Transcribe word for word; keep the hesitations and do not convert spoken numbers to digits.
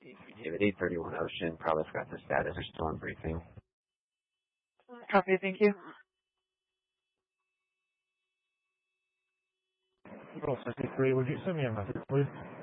David, eight thirty-one Ocean, probably got the status. They're still in briefing. Copy, thank you. Roll sixty-three, would you send me a message, please?